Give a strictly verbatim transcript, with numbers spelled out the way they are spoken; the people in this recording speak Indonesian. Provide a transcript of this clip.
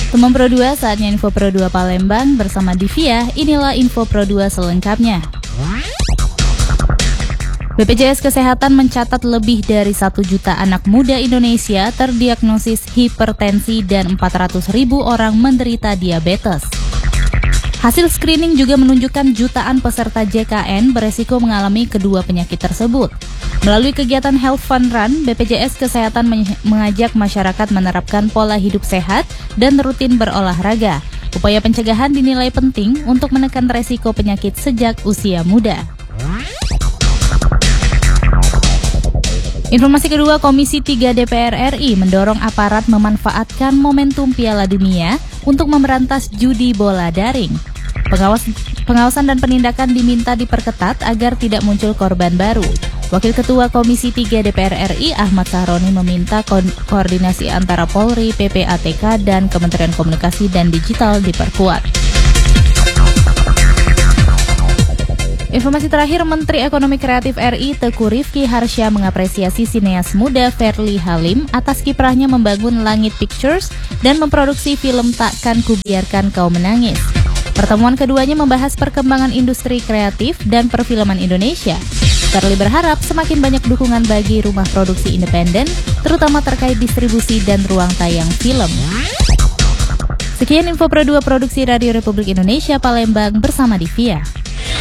Teman Pro dua, saatnya Info Pro dua Palembang bersama Divya. Inilah Info Pro dua selengkapnya. B P J S Kesehatan mencatat lebih dari satu juta anak muda Indonesia terdiagnosis hipertensi dan empat ratus ribu orang menderita diabetes. Hasil screening juga menunjukkan jutaan peserta J K N beresiko mengalami kedua penyakit tersebut. Melalui kegiatan Health Fun Run, B P J S Kesehatan mengajak masyarakat menerapkan pola hidup sehat dan rutin berolahraga. Upaya pencegahan dinilai penting untuk menekan resiko penyakit sejak usia muda. Informasi kedua, Komisi tiga D P R R I mendorong aparat memanfaatkan momentum Piala Dunia untuk memberantas judi bola daring. Pengawas, pengawasan dan penindakan diminta diperketat agar tidak muncul korban baru. Wakil Ketua Komisi tiga D P R R I Ahmad Sahroni meminta ko- koordinasi antara Polri, P P A T K, dan Kementerian Komunikasi dan Digital diperkuat. Informasi terakhir, Menteri Ekonomi Kreatif R I Teuku Rifki Harsha mengapresiasi sineas muda Verly Halim atas kiprahnya membangun Langit Pictures dan memproduksi film Takkan Kubiarkan Kau Menangis. Pertemuan keduanya membahas perkembangan industri kreatif dan perfilman Indonesia. Verly berharap semakin banyak dukungan bagi rumah produksi independen, terutama terkait distribusi dan ruang tayang film. Sekian Info Pro dua Produksi Radio Republik Indonesia Palembang bersama Divya.